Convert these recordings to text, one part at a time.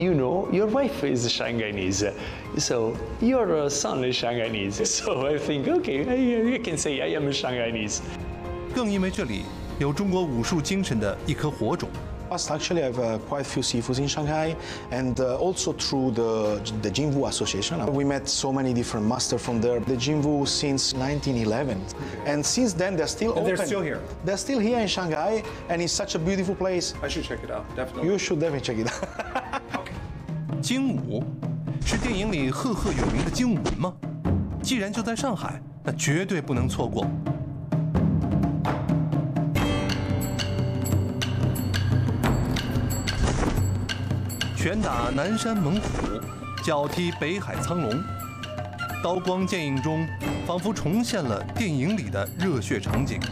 You know, your wife is Shanghainese, so your son is Shanghainese. So I think, okay, I can say I am Shanghainese. 更因为这里有中国武术精神的一颗火种。 Actually, I have quite a few sifus in Shanghai, and also through the Jinwu Association. We met so many different masters from there. The Jinwu since 1911, and since then they're still open. They're still here. They're still here in Shanghai, and it's such a beautiful place. I should check it out. Definitely. You should definitely check it out. 精武是电影里赫赫有名的精武门吗？既然就在上海，那绝对不能错过。 拳打南山猛虎，脚踢北海苍龙，刀光剑影中，仿佛重现了电影里的热血场景。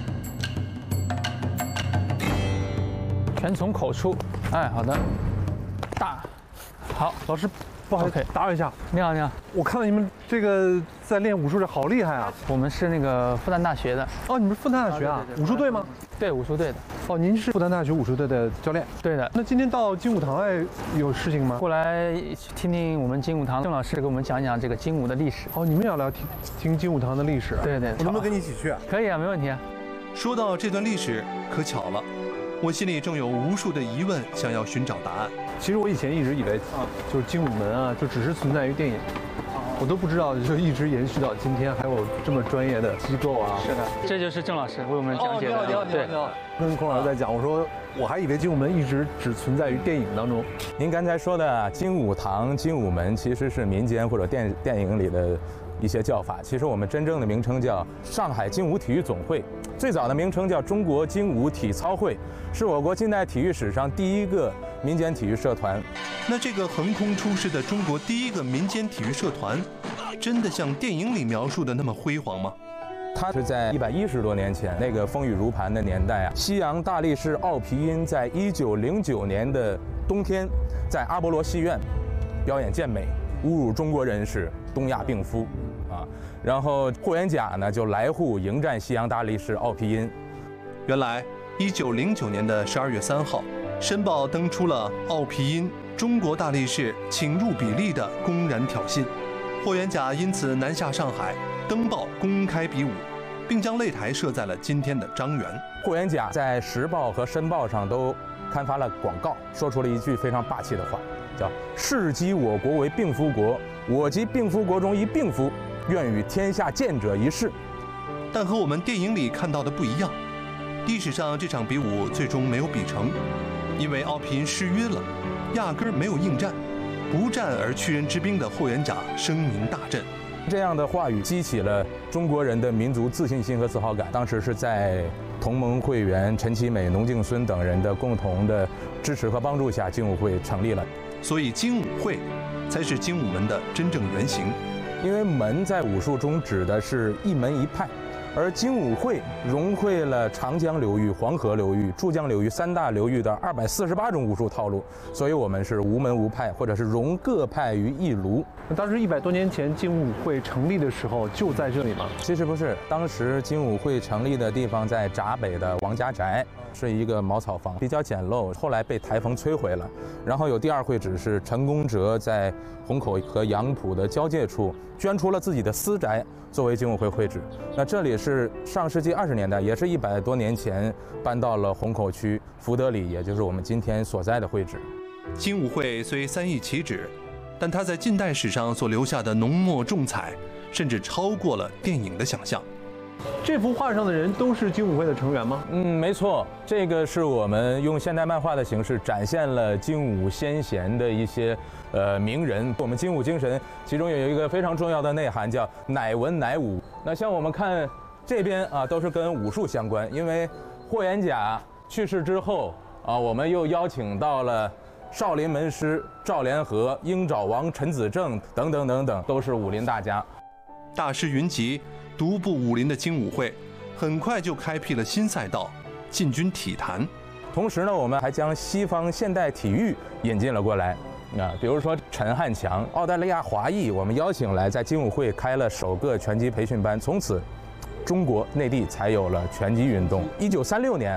拳从口出，哎，好的，大，好， 老师，不好意思，打扰一下。 你好，你好， 我看到你们这个在练武术，这好厉害啊！ 我们是那个复旦大学的。 哦，你们是复旦大学啊？武术队吗？ 对，武术队的。 哦，您是复旦大学武术队的教练？ 对的。 那今天到精武堂来有事情吗？ 过来听听我们精武堂郑老师给我们讲讲这个精武的历史。 哦，你们也要来听精武堂的历史？ 对对。 我能不能跟你一起去？ 可以啊，没问题啊。 说到这段历史，可巧了，我心里正有无数的疑问，想要寻找答案。 其实我以前一直以为就是精武门啊，就只是存在于电影。 我都不知道，就一直延续到今天，还有这么专业的机构啊！ 是的，这就是郑老师为我们讲解的。 对，跟孔老师在讲，我说我还以为精武门一直只存在于电影当中。 您刚才说的精武堂、精武门，其实是民间或者电影里的一些叫法。其实我们真正的名称叫上海精武体育总会，最早的名称叫中国精武体操会，是我国近代体育史上第一个民间体育社团。 那这个横空出世的中国第一个民间体育社团，真的像电影里描述的那么辉煌吗？ 它是在110多年前那个风雨如磐的年代啊，西洋大力士奥皮音在1909年的冬天，在阿波罗戏院表演健美，侮辱中国人是东亚病夫啊。然后霍元甲呢就来沪迎战西洋大力士奥皮音。 原来1909年的12月3号，《申报》登出了奥皮音。 中国大力士请入比例的公然挑衅，霍元甲因此南下上海，登报公开比武，并将擂台设在了今天的张园。 霍元甲在《时报》和《申报》上都刊发了广告，说出了一句非常霸气的话，叫“世讥我国为病夫国，我即病夫国中一病夫，愿与天下健者一试。” 但和我们电影里看到的不一样，历史上这场比武最终没有比成，因为奥皮音失约了。 压根儿没有应战，不战而屈人之兵的霍元甲声名大振。 这样的话语激起了中国人的民族自信心和自豪感。当时是在同盟会员陈其美、农敬孙等人的共同的支持和帮助下，精武会成立了。 所以精武会才是精武门的真正原型。 因为门在武术中指的是一门一派。 而精武会融汇了长江流域、黄河流域、珠江流域3大流域的248种武术套路，所以我们是无门无派，或者是融各派于一炉。 当时100多年前精武会成立的时候就在这里吗？ 其实不是，当时精武会成立的地方在闸北的王家宅，是一个茅草房，比较简陋，后来被台风摧毁了。然后有第二会址是陈公哲在虹口和杨浦的交界处捐出了自己的私宅作为精武会会址。那这里是上世纪20年代，也是100多年前搬到了虹口区福德里，也就是我们今天所在的会址。 精武会虽3易其止，但它在近代史上所留下的浓墨重彩，甚至超过了电影的想象。 这幅画上的人都是精武会的成员吗？ 没错，这个是我们用现代漫画的形式展现了精武先贤的一些名人。我们精武精神其中有一个非常重要的内涵，叫乃文乃武。那像我们看这边啊，都是跟武术相关，因为霍元甲去世之后啊，我们又邀请到了少林门师赵连和、鹰爪王陈子正等等等等，都是武林大家。 大师云集，独步武林的精武会，很快就开辟了新赛道，进军体坛。 同时呢，我们还将西方现代体育引进了过来。比如说陈汉强，澳大利亚华裔，我们邀请来，在精武会开了首个拳击培训班，从此中国内地才有了拳击运动。1936年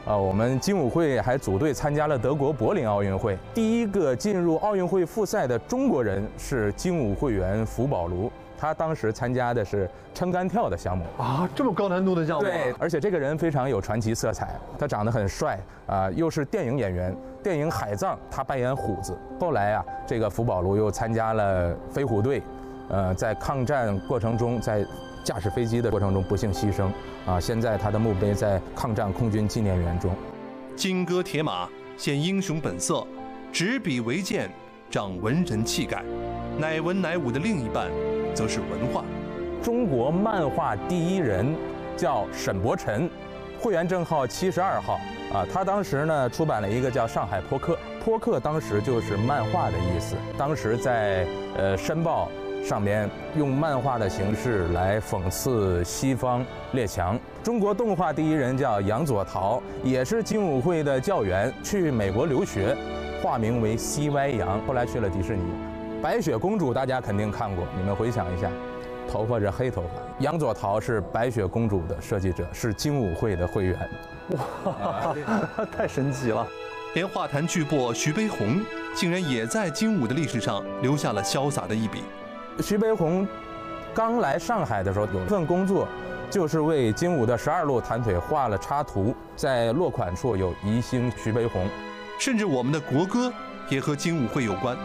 我们精武会还组队参加了德国柏林奥运会。第一个进入奥运会复赛的中国人是精武会员福宝卢，他当时参加的是撑杆跳的项目啊，这么高难度的项目。 对，而且这个人非常有传奇色彩，他长得很帅又是电影演员，电影《海藏》他扮演虎子。后来啊，这个福宝卢又参加了飞虎队，在抗战过程中，在驾驶飞机的过程中不幸牺牲现在他的墓碑在抗战空军纪念园中。 金戈铁马，显英雄本色；执笔为鉴，长文人气概。乃文乃武的另一半，则是文化。 中国漫画第一人叫沈伯辰，会员证号72号他当时呢出版了一个叫《上海坡客》，坡客当时就是漫画的意思。当时在申报上面用漫画的形式来讽刺西方列强。中国动画第一人叫杨佐陶，也是精武会的教员，去美国留学，化名为 CY 杨，后来去了迪士尼。白雪公主大家肯定看过，你们回想一下，头发是黑头发。杨佐陶是白雪公主的设计者，是精武会的会员。 哇，太神奇了！ 连画坛巨擘徐悲鸿，竟然也在精武的历史上留下了潇洒的一笔。 徐悲鸿刚来上海的时候，有一份工作，就是为精武的12路弹腿画了插图，在落款处有宜兴徐悲鸿。 甚至我们的国歌也和精武会有关。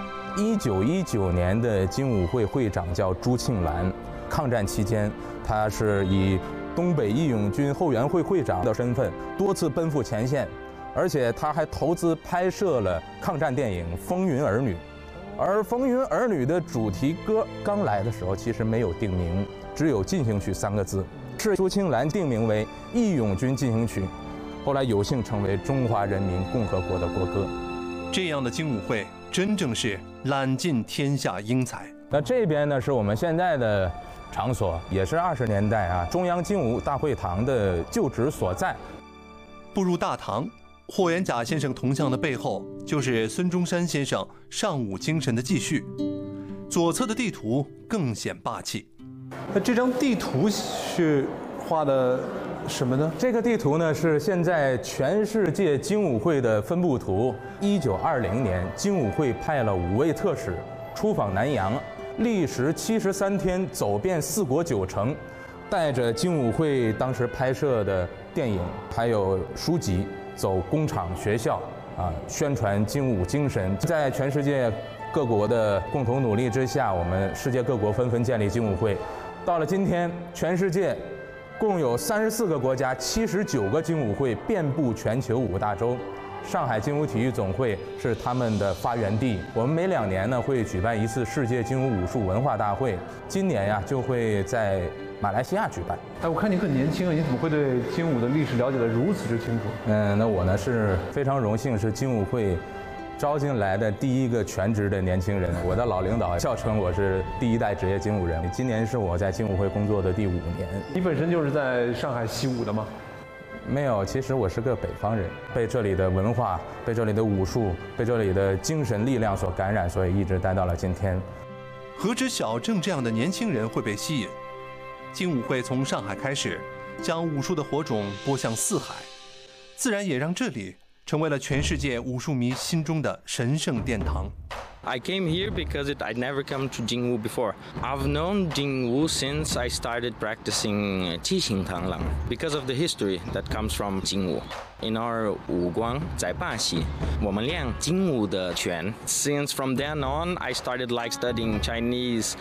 1919年的精武会会长叫朱庆澜，抗战期间，他是以东北义勇军后援会会长的身份多次奔赴前线，而且他还投资拍摄了抗战电影《风云儿女》。而《风云儿女》的主题歌刚来的时候其实没有定名，只有进行曲3个字，是朱庆澜定名为《义勇军进行曲》，后来有幸成为中华人民共和国的国歌。 这样的精武会真正是揽尽天下英才。 那这边呢是我们现在的场所，也是20年代中央精武大会堂的旧址所在。 步入大堂，霍元甲先生铜像的背后就是孙中山先生尚武精神的继续。左侧的地图更显霸气。 那这张地图是画的什么呢？ 这个地图呢是现在全世界精武会的分布图。1920年，精武会派了5位特使出访南洋，历时73天，走遍4国9城，带着精武会当时拍摄的电影还有书籍，走工厂学校宣传精武精神。在全世界各国的共同努力之下，我们世界各国纷纷建立精武会。到了今天，全世界共有34个国家，79个精武会，遍布全球5大洲。上海精武体育总会是他们的发源地。我们每2年呢会举办一次世界精武武术文化大会，今年就会在马来西亚举办。 哎，我看你很年轻啊，你怎么会对精武的历史了解得如此之清楚？ 那我呢是非常荣幸，是精武会招进来的第一个全职的年轻人。我的老领导笑称我是第1代职业精武人。今年是我在精武会工作的第5年。 你本身就是在上海习武的吗？ 没有，其实我是个北方人，被这里的文化、被这里的武术、被这里的精神力量所感染，所以一直待到了今天。 何止小郑这样的年轻人会被吸引？精武会从上海开始，将武术的火种播向4海，自然也让这里成为了全世界武术迷心中的神圣殿堂。 I came here because I'd never come to Jingwu before. I've known Jingwu since I started practicing Qixing Tanglang because of the history that comes from Jingwu. In our 武光在巴西，我们练精武的拳。Since from then on, I started studying Chinese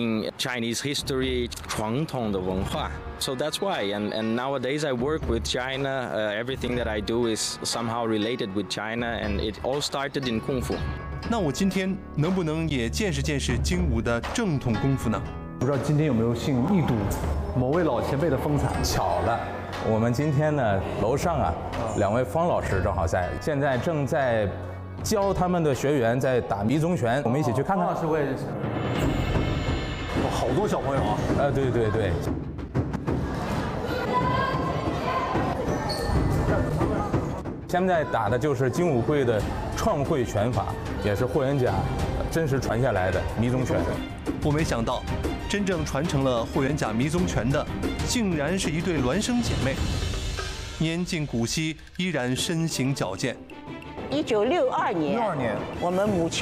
history, 传统的文化。So that's why, and nowadays I work with China. Everything that I do is somehow related with China, and it all started in Kung Fu. 那我今天能不能也见识见识精武的正统功夫呢？ 不知道今天有没有幸一睹某位老前辈的风采？ 巧了，我们今天呢楼上2位方老师正好在，现在正在教他们的学员在打迷踪拳，我们一起去看看。 方老师我也认识。好多小朋友啊！ 对对对。现在打的就是精武会的创会拳法，也是霍元甲真实传下来的迷踪拳。 我没想到，真正传承了霍元甲迷踪拳的，竟然是一对孪生姐妹。 年近古稀，依然身形矫健。 1962年， 62年， 我们母亲